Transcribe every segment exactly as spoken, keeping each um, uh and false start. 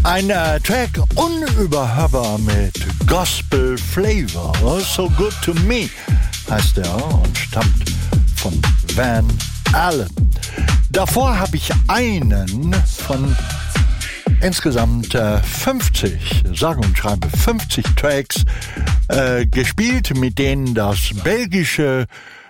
Ein äh, Track unüberhörbar mit Gospel Flavor. So Good to Me heißt er und stammt von Van Allen. Davor habe ich einen von insgesamt äh, fünfzig, sage und schreibe fünfzig Tracks äh, gespielt, mit denen das belgische,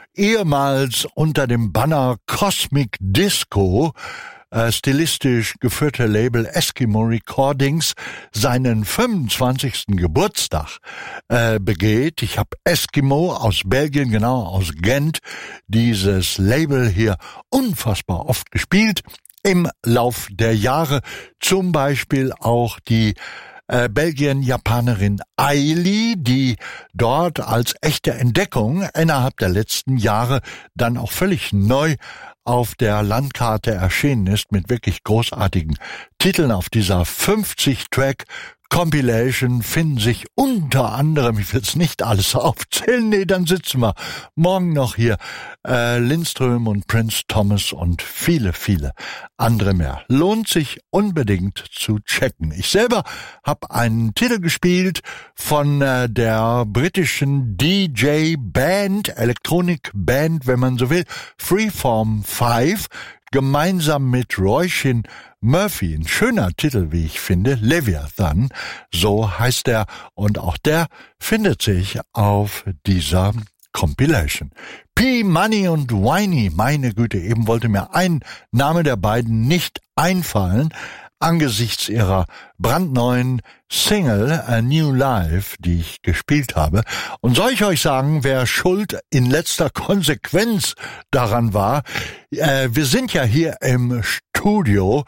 ehemals unter dem Banner Cosmic Disco Äh, stilistisch geführte Label Eskimo Recordings seinen fünfundzwanzigsten Geburtstag äh, begeht. Ich habe Eskimo aus Belgien, genau aus Gent, dieses Label hier unfassbar oft gespielt im Lauf der Jahre. Zum Beispiel auch die Äh, Belgien-Japanerin Aili, die dort als echte Entdeckung innerhalb der letzten Jahre dann auch völlig neu auf der Landkarte erschienen ist, mit wirklich großartigen Titeln. Auf dieser fünfzig Track Compilation finden sich unter anderem, ich will es nicht alles aufzählen, nee, dann sitzen wir morgen noch hier, äh, Lindström und Prince Thomas und viele, viele andere mehr. Lohnt sich unbedingt zu checken. Ich selber habe einen Titel gespielt von äh, der britischen D J-Band, Electronic-Band, wenn man so will, Freeform fünf, gemeinsam mit Roisin Murphy. Ein schöner Titel, wie ich finde, Leviathan, so heißt er, und auch der findet sich auf dieser Compilation. P Money und Whiny, meine Güte, eben wollte mir ein Name der beiden nicht einfallen, angesichts ihrer brandneuen Single A New Life, die ich gespielt habe. Und soll ich euch sagen, wer schuld in letzter Konsequenz daran war? Äh, wir sind ja hier im Studio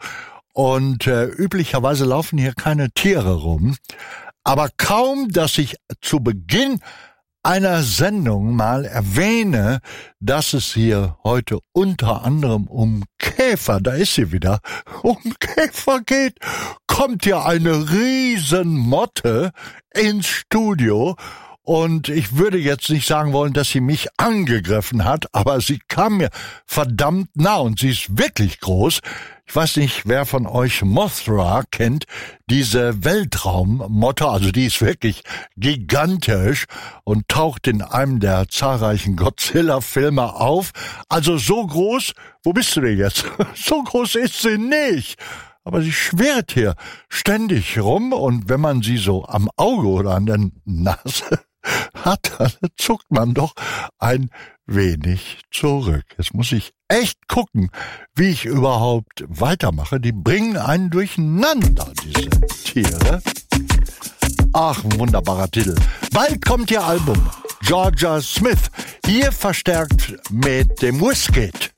und äh, üblicherweise laufen hier keine Tiere rum. Aber kaum, dass ich zu Beginn einer Sendung mal erwähne, dass es hier heute unter anderem um Käfer, da ist sie wieder, um Käfer geht, kommt ja eine Riesenmotte ins Studio. Und ich würde jetzt nicht sagen wollen, dass sie mich angegriffen hat, aber sie kam mir verdammt nah und sie ist wirklich groß. Ich weiß nicht, wer von euch Mothra kennt, diese Weltraummotte, also die ist wirklich gigantisch und taucht in einem der zahlreichen Godzilla-Filme auf. Also so groß, wo bist du denn jetzt? So groß ist sie nicht. Aber sie schwirrt hier ständig rum und wenn man sie so am Auge oder an der Nase hat, dann zuckt man doch ein wenig zurück. Jetzt muss ich echt gucken, wie ich überhaupt weitermache. Die bringen einen durcheinander, diese Tiere. Ach, ein wunderbarer Titel. Bald kommt ihr Album. Georgia Smith, hier verstärkt mit dem Wizkid.